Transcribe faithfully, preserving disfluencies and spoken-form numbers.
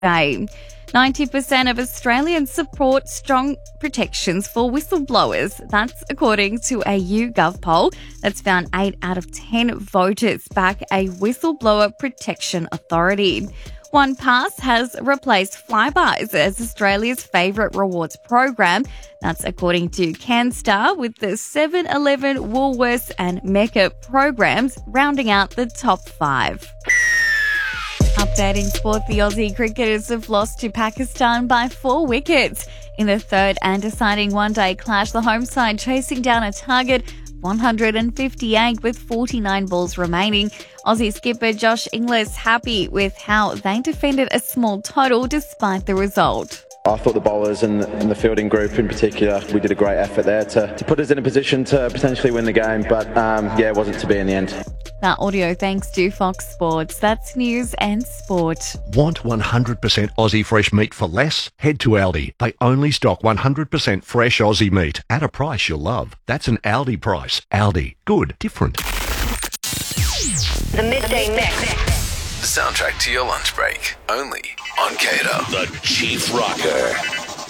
Day. ninety percent of Australians support strong protections for whistleblowers. That's according to a YouGov poll that's found eight out of ten voters back a whistleblower protection authority. OnePass has replaced Flybuys as Australia's favourite rewards program. That's according to CanStar, with the seven eleven, Woolworths and Mecca programs rounding out the top five. Updating sport, the Aussie cricketers have lost to Pakistan by four wickets. In the third and deciding one-day clash, the home side chasing down a target one hundred fifty-eight with forty-nine balls remaining. Aussie skipper Josh Inglis happy with how they defended a small total despite the result. I thought the bowlers and, and the fielding group in particular, we did a great effort there to, to put us in a position to potentially win the game, but um, yeah, it wasn't to be in the end. That audio thanks to Fox Sports. That's news and sport. Want one hundred percent Aussie fresh meat for less? Head to Aldi. They only stock one hundred percent fresh Aussie meat at a price you'll love. That's an Aldi price. Aldi. Good. Different. The Midday Mix. The soundtrack to your lunch break. Only on Kato. The Chief Rocker.